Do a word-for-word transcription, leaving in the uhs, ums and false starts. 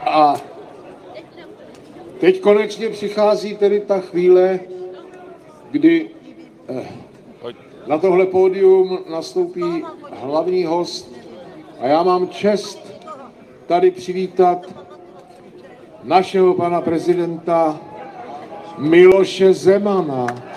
A teď konečně přichází tedy ta chvíle, kdy na tohle pódium nastoupí hlavní host a já mám čest tady přivítat našeho pana prezidenta Miloše Zemana.